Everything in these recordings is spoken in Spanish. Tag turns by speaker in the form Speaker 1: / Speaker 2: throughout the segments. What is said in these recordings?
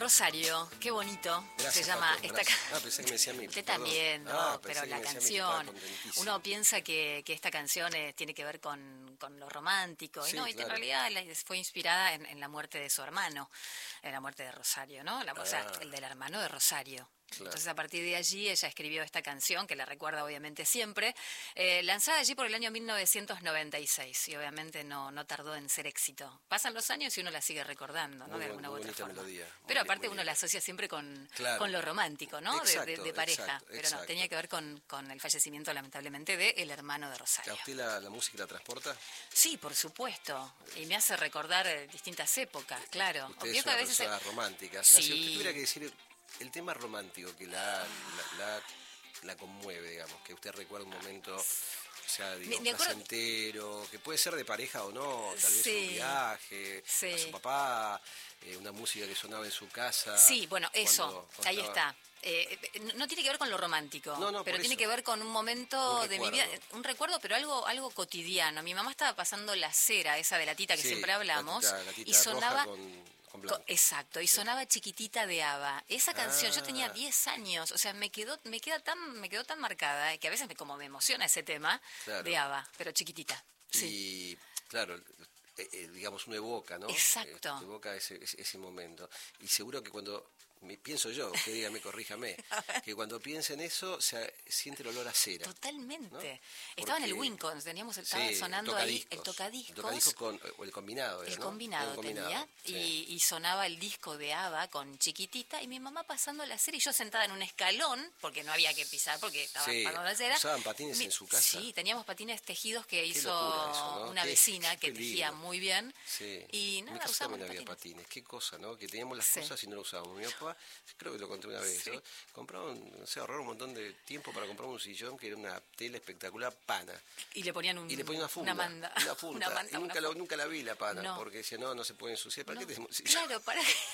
Speaker 1: Rosario, qué bonito.
Speaker 2: Gracias,
Speaker 1: se llama
Speaker 2: Pato,
Speaker 1: esta
Speaker 2: gracias. Pensé que me decía a mí.
Speaker 1: Usted
Speaker 2: Perdón.
Speaker 1: también, no,
Speaker 2: Pensé
Speaker 1: pero
Speaker 2: que
Speaker 1: la
Speaker 2: me decía a mí,
Speaker 1: canción,
Speaker 2: estaba contentísimo.
Speaker 1: uno piensa que esta canción tiene que ver con lo romántico,
Speaker 2: Sí,
Speaker 1: y no, y
Speaker 2: claro.
Speaker 1: en realidad fue inspirada en la muerte de su hermano, en la muerte de Rosario, ¿no? O sea, el del hermano de Rosario.
Speaker 2: Claro.
Speaker 1: Entonces, a partir de allí, ella escribió esta canción, que la recuerda obviamente siempre, lanzada allí por el año 1996, y obviamente no tardó en ser éxito. Pasan los años y uno la sigue recordando, ¿no? De alguna u otra
Speaker 2: bonita
Speaker 1: forma.
Speaker 2: melodía.
Speaker 1: Pero
Speaker 2: Muy,
Speaker 1: aparte
Speaker 2: muy
Speaker 1: uno la
Speaker 2: linda.
Speaker 1: asocia siempre con
Speaker 2: Claro.
Speaker 1: lo romántico, ¿no?
Speaker 2: Exacto,
Speaker 1: de pareja.
Speaker 2: exacto,
Speaker 1: Pero no,
Speaker 2: exacto.
Speaker 1: tenía que ver con el fallecimiento, lamentablemente, de el hermano de
Speaker 2: ¿A
Speaker 1: Rosario.
Speaker 2: usted la música la transporta?
Speaker 1: Sí, por supuesto. Y me hace recordar distintas épocas, claro.
Speaker 2: Usted
Speaker 1: Obvio
Speaker 2: es
Speaker 1: que a
Speaker 2: una
Speaker 1: veces
Speaker 2: persona romántica. O sea,
Speaker 1: Sí.
Speaker 2: si usted tuviera que decir el tema romántico que la conmueve, digamos, que usted recuerda un momento, o sea, digo,
Speaker 1: Me acuerdo-
Speaker 2: placentero, que puede ser de pareja o no, tal vez
Speaker 1: Sí.
Speaker 2: un viaje,
Speaker 1: Sí.
Speaker 2: a su papá, una música que sonaba en su casa.
Speaker 1: Sí, bueno, eso,
Speaker 2: cuando
Speaker 1: ahí
Speaker 2: estaba-
Speaker 1: está. No tiene que ver con lo romántico,
Speaker 2: No,
Speaker 1: pero
Speaker 2: por
Speaker 1: tiene
Speaker 2: eso.
Speaker 1: que ver con un momento
Speaker 2: Un
Speaker 1: de mi vida,
Speaker 2: recuerdo.
Speaker 1: un recuerdo, pero algo cotidiano. Mi mamá estaba pasando la cera, esa de la tita que
Speaker 2: Sí,
Speaker 1: siempre hablamos,
Speaker 2: la tita
Speaker 1: y sonaba...
Speaker 2: roja con blanco.
Speaker 1: Exacto, y sonaba Chiquitita de ABBA. Esa canción, yo tenía
Speaker 2: Ah.
Speaker 1: 10 años, o sea, me quedó tan marcada que a veces me emociona ese tema
Speaker 2: Claro.
Speaker 1: de ABBA, pero chiquitita. Sí.
Speaker 2: Y claro, digamos, uno evoca, ¿no?
Speaker 1: Exacto.
Speaker 2: Evoca ese momento. Y seguro que cuando, pienso yo, que dígame, corríjame, que cuando piensa en eso, siente el olor a cera.
Speaker 1: Totalmente.
Speaker 2: ¿No?
Speaker 1: Estaba en el
Speaker 2: Porque-
Speaker 1: Wincons, estaba
Speaker 2: Sí,
Speaker 1: sonando ahí el
Speaker 2: El
Speaker 1: tocadiscos.
Speaker 2: tocadiscos o el combinado, era,
Speaker 1: El
Speaker 2: ¿no?
Speaker 1: combinado
Speaker 2: El
Speaker 1: tenía,
Speaker 2: sí.
Speaker 1: y sonaba el disco de ABBA con Chiquitita, y mi mamá pasando la serie, y yo sentada en un escalón, porque no había que pisar, porque estaba
Speaker 2: Sí,
Speaker 1: pasando la cera.
Speaker 2: ¿usaban patines en su casa?
Speaker 1: Sí, teníamos patines tejidos que hizo
Speaker 2: locura eso, ¿no?
Speaker 1: una
Speaker 2: Qué
Speaker 1: vecina que
Speaker 2: peligro.
Speaker 1: tejía muy bien.
Speaker 2: Sí.
Speaker 1: Y
Speaker 2: En mi
Speaker 1: nada,
Speaker 2: casa
Speaker 1: usábamos
Speaker 2: también había
Speaker 1: patines.
Speaker 2: patines. Qué cosa, ¿no? Que teníamos las
Speaker 1: Sí.
Speaker 2: cosas y no las usábamos. Mi papá, creo que lo conté una vez,
Speaker 1: Sí.
Speaker 2: ¿no? Compraron, no sé, ahorraron un montón de tiempo para comprar un sillón que era una tela espectacular, pana.
Speaker 1: Y le ponían
Speaker 2: Una funda.
Speaker 1: una manda.
Speaker 2: Una funda.
Speaker 1: Una manta,
Speaker 2: y
Speaker 1: una funda.
Speaker 2: nunca la vi la pana,
Speaker 1: No.
Speaker 2: porque decía, no se puede ensuciar. ¿Para
Speaker 1: No,
Speaker 2: qué tenemos un sillón?
Speaker 1: Claro,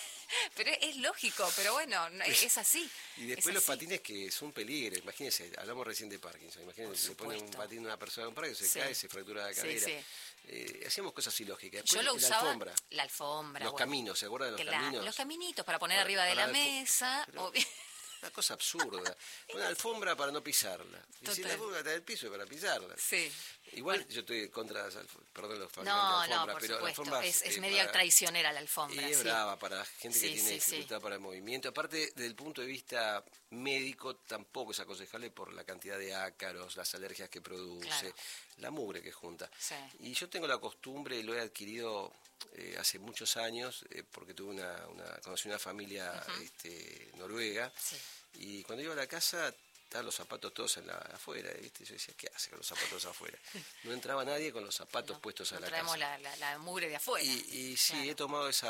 Speaker 1: pero es lógico, pero bueno, es así.
Speaker 2: Y después
Speaker 1: es
Speaker 2: los
Speaker 1: así.
Speaker 2: patines que es un peligro, imagínense, hablamos recién de Parkinson, imagínense,
Speaker 1: Por
Speaker 2: le ponen un
Speaker 1: supuesto.
Speaker 2: patín a una persona con Parkinson, se
Speaker 1: Sí.
Speaker 2: cae, se fractura la
Speaker 1: Sí,
Speaker 2: cadera.
Speaker 1: sí.
Speaker 2: Hacíamos cosas ilógicas.
Speaker 1: Yo
Speaker 2: Después
Speaker 1: lo usaba,
Speaker 2: la alfombra, los
Speaker 1: bueno.
Speaker 2: caminos, ¿se acuerdan de los
Speaker 1: Claro,
Speaker 2: caminos?
Speaker 1: los caminitos para poner
Speaker 2: Para-
Speaker 1: arriba de
Speaker 2: para
Speaker 1: la mesa.
Speaker 2: pero- Una cosa absurda. Una alfombra para no pisarla. Y si
Speaker 1: Total.
Speaker 2: la alfombra está en el piso es para pisarla.
Speaker 1: Sí.
Speaker 2: Igual yo estoy contra las perdón, los fabricantes
Speaker 1: No,
Speaker 2: de alfombra,
Speaker 1: por
Speaker 2: pero la
Speaker 1: supuesto,
Speaker 2: alfombra
Speaker 1: es media traicionera la alfombra.
Speaker 2: y es
Speaker 1: sí.
Speaker 2: brava para gente que
Speaker 1: Sí,
Speaker 2: tiene
Speaker 1: sí,
Speaker 2: dificultad para el movimiento. Aparte, desde el punto de vista médico, tampoco es aconsejable por la cantidad de ácaros, las alergias que produce,
Speaker 1: Claro.
Speaker 2: la mugre que junta.
Speaker 1: Sí.
Speaker 2: Y yo tengo la costumbre, y lo he adquirido hace muchos años, porque conocí una familia noruega,
Speaker 1: Sí.
Speaker 2: y cuando iba a la casa estaban los zapatos todos afuera, ¿viste? Yo decía, ¿qué hace con los zapatos afuera? No entraba nadie con los zapatos puestos a
Speaker 1: No
Speaker 2: la
Speaker 1: traemos
Speaker 2: casa.
Speaker 1: la mugre de afuera.
Speaker 2: Y sí,
Speaker 1: Claro.
Speaker 2: he tomado esa